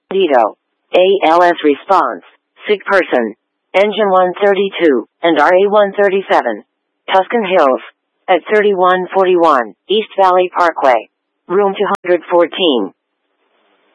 Dito. ALS response. Sick person. Engine 132, and RA 137. Tuscan Hills. At 3141, East Valley Parkway. Room 214.